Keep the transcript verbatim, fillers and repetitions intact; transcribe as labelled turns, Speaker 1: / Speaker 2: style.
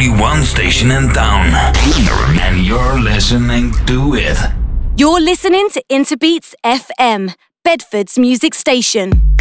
Speaker 1: only one station in town, and you're listening to it.
Speaker 2: You're listening to Interbeats F M, Bedford's music station.